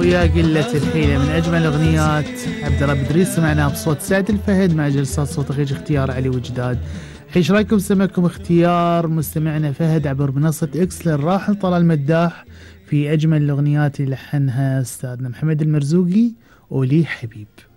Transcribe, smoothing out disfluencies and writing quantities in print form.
ويا قلة الحيلة من أجمل أغنيات عبد الرب إدريس سمعناها بصوت سعد الفهد مع جلسات صوت غير اختيار علي وجداد. ايش رايكم سمعكم اختيار مستمعنا فهد عبر منصة اكس للراحل طلال مداح في أجمل الأغنيات اللي لحنها أستاذنا محمد المرزوقي ولي حبيب.